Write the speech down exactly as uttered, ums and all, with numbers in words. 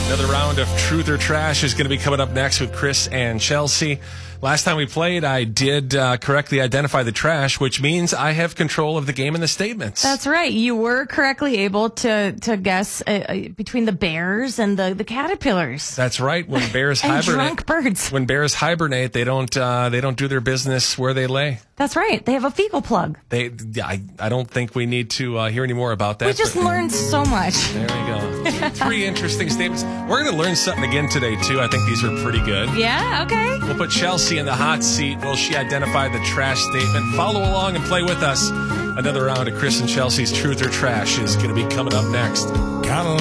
Another round of Truth or Trash is going to be coming up next with Chris and Chelsea. Last time we played, I did uh, correctly identify the trash, which means I have control of the game and the statements. That's right. You were correctly able to to guess uh, uh, between the bears and the, the caterpillars. That's right. When bears and hibernate, drunk birds. When bears hibernate, they don't uh, they don't do their business where they lay. That's right. They have a fecal plug. They, I, I don't think we need to uh, hear any more about that. We just but, learned so much. There we go. Three interesting statements. We're going to learn something again today, too. I think these are pretty good. Yeah, okay. We'll put Chelsea in the hot seat. Will she identify the trash statement? Follow along and play with us. Another round of Chris and Chelsea's Truth or Trash is going to be coming up next.